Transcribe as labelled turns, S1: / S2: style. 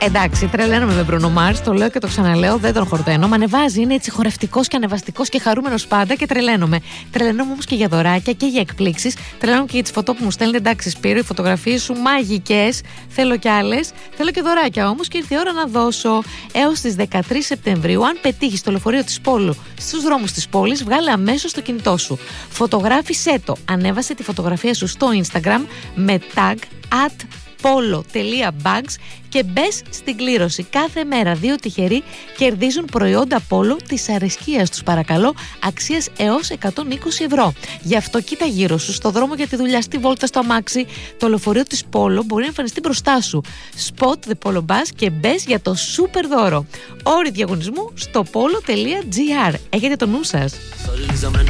S1: Εντάξει, τρελαίνομαι με Bruno Mars, το λέω και το ξαναλέω, δεν τον χορταίνω. Μ' ανεβάζει, είναι έτσι χορευτικός και ανεβαστικός και χαρούμενος πάντα και τρελαίνομαι. Τρελαίνομαι όμως και για δωράκια και για εκπλήξεις. Τρελαίνομαι και για τις φωτό που μου στέλνετε. Εντάξει, Σπύρο, οι φωτογραφίες σου μαγικές. Θέλω κι άλλες. Θέλω και δωράκια όμως και ήρθε η ώρα να δώσω. Έως τις 13 Σεπτεμβρίου, αν πετύχεις το λεωφορείο της Πόλου στους δρόμους της πόλης, βγάλε αμέσως το κινητό σου. Φωτογράφησέ το. Ανέβασε τη φωτογραφία σου στο Instagram με tag polo.bags και μπες στην κλήρωση. Κάθε μέρα 2 τυχεροί κερδίζουν προϊόντα Polo της αρεσκίας τους, παρακαλώ, αξίας έως 120 ευρώ. Γι' αυτό κοίτα γύρω σου, στο δρόμο για τη δουλειά, στη βόλτα, στο αμάξι, το λεωφορείο της Polo μπορεί να εμφανιστεί μπροστά σου. Spot the Polo Bus και μπες για το σούπερ δώρο. Όροι διαγωνισμού στο polo.gr. Έχετε το νου σας.